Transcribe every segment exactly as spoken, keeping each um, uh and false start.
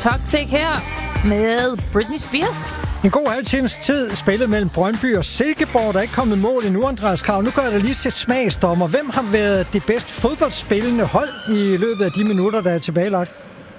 Toxic her med Britney Spears. En god halv times tid spillet mellem Brøndby og Silkeborg, der er ikke kommet mål endnu, Andreas Krav. Nu gør jeg det lige til smagsdommer. Hvem har været det bedst fodboldspillende hold i løbet af de minutter, der er tilbagelagt?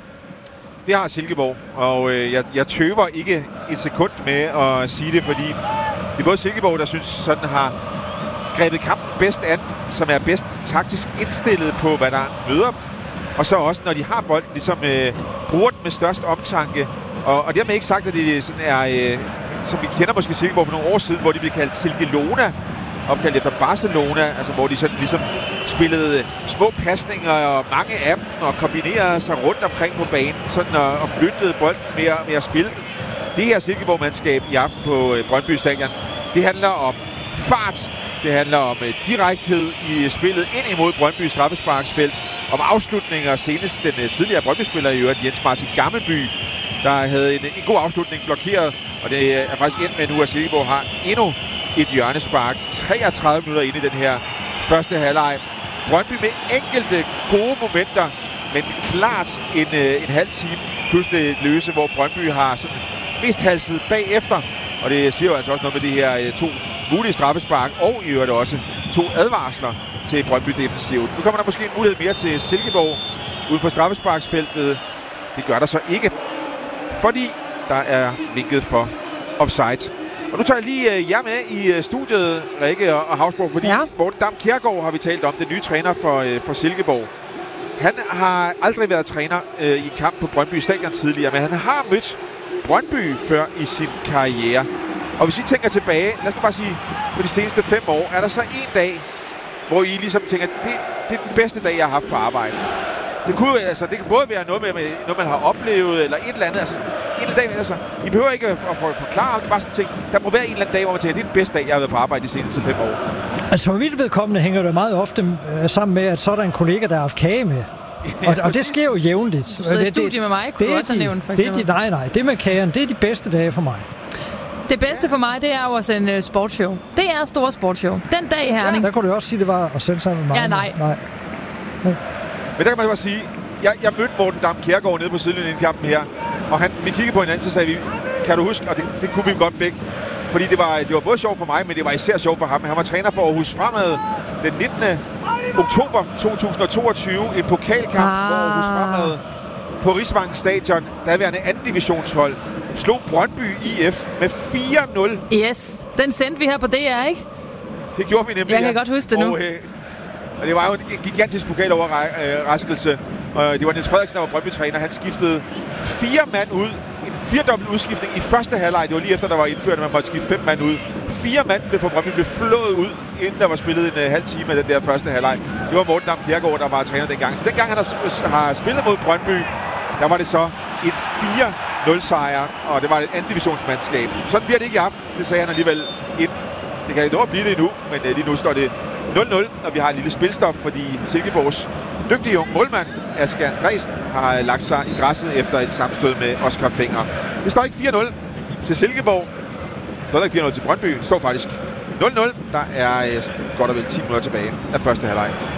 Det har Silkeborg, og øh, jeg, jeg tøver ikke et sekund med at sige det, fordi det er både Silkeborg, der synes sådan har grebet kampen bedst an, som er bedst taktisk indstillet på, hvad der møder dem. Og så også, når de har bolden, ligesom øh, bruger den med størst omtanke. Og, og dermed ikke sagt, at det sådan er, øh, som vi kender måske Silkeborg for nogle år siden, hvor de blev kaldt Silkelona, opkaldt efter Barcelona, altså hvor de sådan ligesom spillede små pasninger, og mange af dem, og kombinerede sig rundt omkring på banen, sådan og, og flyttede bolden med, med at spille den. Det her Silkeborg-mandskab i aften på øh, Brøndby Stadion, det handler om fart, det handler om øh, direkthed i spillet ind imod Brøndby straffesparksfelt, om afslutninger, senest den øh, tidligere Brøndby-spiller i øvrigt, Jens Martin Gammelby, der havde en, en god afslutning blokeret, og det er faktisk endt med nu, at Silkeborg har endnu et hjørnespark. treogtredive minutter inde i den her første halvleg. Brøndby med enkelte gode momenter, men klart en, en halv time plus det løse, hvor Brøndby har sådan mest halset bagefter. Og det siger jo altså også noget med de her to mulige straffespark, og i øvrigt også to advarsler til Brøndby defensivt. Nu kommer der måske en mulighed mere til Silkeborg ude på straffesparksfeltet. Det gør der så ikke, fordi der er vinket for offside. Og nu tager jeg lige uh, jer med i uh, studiet, Rikke og, og Havsborg, fordi ja. Morten Dam Kjærgaard har vi talt om, den nye træner for, uh, for Silkeborg. Han har aldrig været træner uh, i kamp på Brøndby Stadion tidligere, men han har mødt Brøndby før i sin karriere. Og hvis I tænker tilbage, lad os bare sige, på de seneste fem år, er der så en dag, hvor I ligesom tænker, det, det er den bedste dag, jeg har haft på arbejde. Det kunne altså, det kan både være noget med, med noget man har oplevet eller et eller andet. Altså sådan, en eller dag, altså, I behøver ikke at, at forklare, det er bare sådan ting. Der må være en eller anden dag, hvor man tænker, det er den bedste dag, jeg har været på arbejde de seneste fem år. Altså for mit vedkommende hænger det meget ofte øh, sammen med, at så er der en kollega, der har haft kage med. Ja, og, og det sker jo jævnligt. Du sidder i studie med mig, kunne du også have nævnt, for eksempel. Det er de, nej, nej, det med kagerne, det er de bedste dage for mig. Det bedste for mig, det er jo at sende uh, sportsshow. Det er store sportsshow. Den dag i Herning. Ja, der kunne du også sige, det var at sende sammen med mig. Ja, nej. nej. Men der kan man bare sige, jeg, jeg mødte Morten Dam Kjærgaard nede på sidelinjen i kampen her, og han, vi kiggede på hinanden, så sagde vi, kan du huske, og det, det kunne vi godt begge, fordi det var, det var både sjovt for mig, men det var især sjovt for ham. Han var træner for Aarhus Fremad den nittende oktober to tusind og toogtyve, en pokalkamp, ah. hvor Aarhus Fremad på Rigsvangen Stadion, derværende anden divisionshold, slog Brøndby I F med fire nul. Yes, den sendte vi her på D R, ikke? Det gjorde vi nemlig. Jeg kan ja. godt huske det nu. Og, øh, og det var jo en gigantisk pokaloverraskelse. Og det var Niels Frederiksen, der var Brøndby-træner. Han skiftede fire mand ud. En firedobbelt udskiftning i første halvleg. Det var lige efter, der var indført, at man måtte skifte fem mand ud. Fire mand blev for Brøndby blev flået ud, inden der var spillet en uh, halv time af den der første halvleg. Det var Morten Dam Kjærgaard, der var træner dengang. Så dengang han har spillet mod Brøndby, der var det så en fire nul sejr, og det var et anden divisionsmandskab. Sådan bliver det ikke i aften, det sagde han alligevel inden. Det kan nå at blive det endnu, men uh, lige nu står det nul nul, og vi har en lille spilstop, fordi Silkeborgs dygtige unge målmand, Asger Andresen, har lagt sig i græsset efter et sammenstød med Oscar Fenger. Det står ikke fire nul til Silkeborg. Det står ikke fire nul til Brøndby. Det står faktisk nul nul. Der er uh, godt og vel ti minutter tilbage af første halvleg.